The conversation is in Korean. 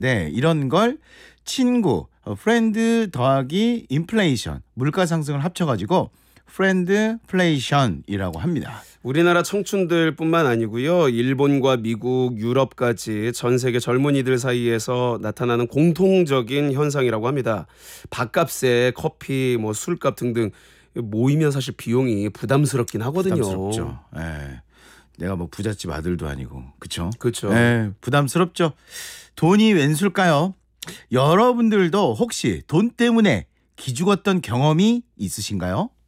네, 이런 걸 친구, 프렌드 더하기 인플레이션, 물가 상승을 합쳐가지고 프렌드플레이션이라고 합니다. 우리나라 청춘들뿐만 아니고요. 일본과 미국, 유럽까지 전 세계 젊은이들 사이에서 나타나는 공통적인 현상이라고 합니다. 밥값에 커피, 뭐 술값 등등 모이면 사실 비용이 부담스럽긴 하거든요. 부담스럽죠. 예. 내가 뭐 부잣집 아들도 아니고, 그렇죠? 그렇죠. 예, 부담스럽죠. 돈이 웬술까요? 여러분들도 혹시 돈 때문에 기죽었던 경험이 있으신가요?